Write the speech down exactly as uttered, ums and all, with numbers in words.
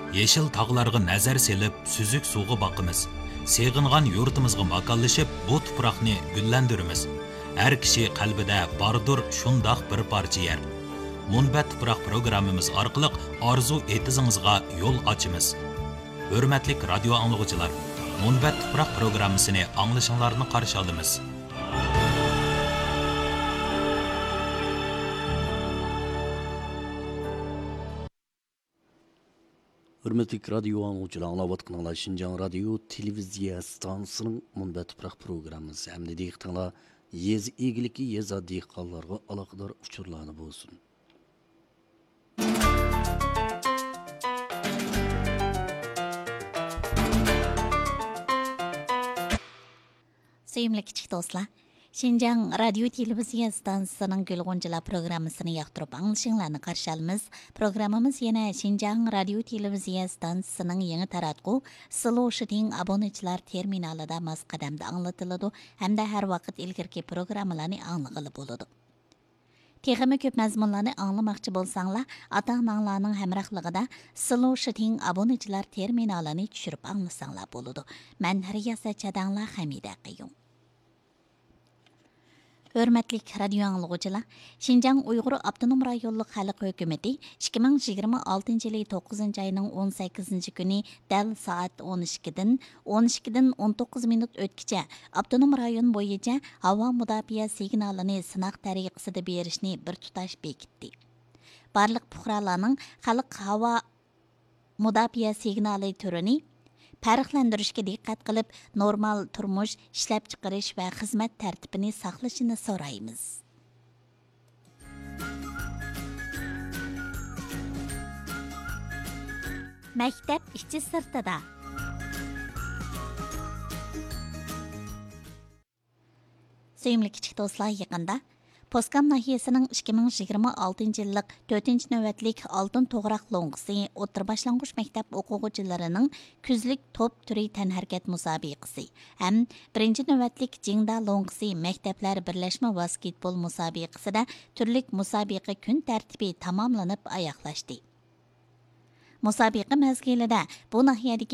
Yeşil tağlarga nazar selip, süzük suğu bakımız. Seğingan yurtimizga makallaşıp, bu tuproqni güllendirimiz. Her kişi qalbida bardur şundaq bir parça yer. Munbat tuproq programmamiz orqali arzu etizingizga yo'l ochimiz. Hurmatli radio anglag'uchilar, Munbat tuproq programmasini anglashinglarni qarshi olamiz. Hürmetli radyo anlıcılar, anlavatqınlar Şinjan radyo televiziya stansının Munbat tuproq programmasi hamda diqqatinglar yez egiliki yeza dehqonlarga aloqador uchurlarni bo'lsin. Sevimli kichik do'stlar, Şinjan radyo televiziya stansiyasining Gulg'unchilar programmasini yoqtirib anglashinglarni qarshi olamiz. Programmamiz yana Şinjan radyo televiziya stansiyasining yangi taratqu Slow Shiting obunachilar terminalida mos qadamda anglatiladi hamda har vaqt ilgirki programmalarni anglag'ili bo'ladi. Texmi ko'p mazmunlarni anglamoqchi bo'lsanglar, ota-onalarning hamrohligida Slow Shiting obunachilar terminalini tushirib anglasanglar bo'ladi. Men Riyasatchadanglar Hamida Qayyum. Hürmetli radyo anglag'uchilar, Şinjan Uyg'ur Abdunum rayonluq xalq hukumati ikki ming yigirma oltinchi yil to'qqizinchi oyning o'n sakkizinchi kuni dal soat o'n ikkidan o'n ikkidan o'n to'qqiz minut o'tkicha Abdunum rayon bo'yicha havo mudofaa signalini sinaq tariqasida berishni bir tutash bekitdi. Barliq fuqarolarning xalq havo mudofaa signali turini farqlantirishga diqqat qilib, normal turmush, ishlab chiqarish va xizmat tartibini saqlashini so'raymiz. Maktab ichi sirtida. Sevimli kichik do'stlar, yaqinda Poskam nahiyasining ikki ming yigirma oltinchi yillik to'rtinchi navbatlik oltin to'g'raq lo'ng'isi o'rta boshlang'ich maktab o'quvchilarining kuzlik top turi tanharakat musobaqasi ham birinchi navbatlik jingda lo'ng'isi maktablar birlashma basketbol musobaqasida turlik musobaqa kun tartibi tamomlanib oyoqlashdi. Musobaqa mezgilida bu nahiyadagi